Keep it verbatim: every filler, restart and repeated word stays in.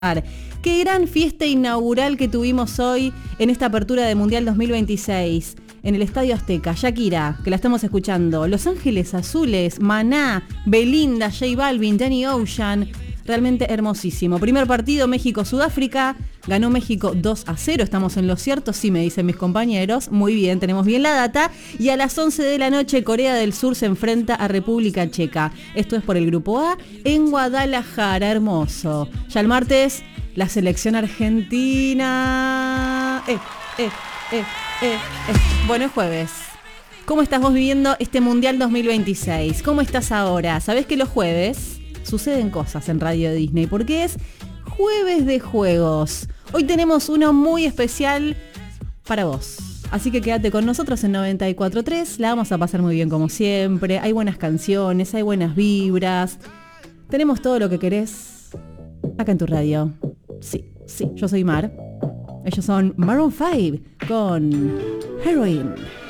Qué gran fiesta inaugural que tuvimos hoy en esta apertura de Mundial dos mil veintiséis en el Estadio Azteca. Shakira, que la estamos escuchando, Los Ángeles Azules, Maná, Belinda, J Balvin, Danny Ocean. Realmente hermosísimo. Primer partido, México-Sudáfrica. Ganó México dos a cero. ¿Estamos en lo cierto? Sí, me dicen mis compañeros. Muy bien, tenemos bien la data. Y a las once de la noche, Corea del Sur se enfrenta a República Checa. Esto es por el Grupo A en Guadalajara. Hermoso. Ya el martes, la selección argentina. Eh, eh, eh, eh, eh. Bueno, es jueves. ¿Cómo estás vos viviendo este Mundial dos mil veintiséis? ¿Cómo estás ahora? ¿Sabés que los jueves suceden cosas en Radio Disney? Porque es jueves de juegos. Hoy tenemos uno muy especial para vos. Así que quédate con nosotros en noventa y cuatro punto tres. La vamos a pasar muy bien como siempre. Hay buenas canciones, hay buenas vibras. Tenemos todo lo que querés acá en tu radio. Sí, sí, yo soy Mar. Ellos son Maroon cinco con Heroin.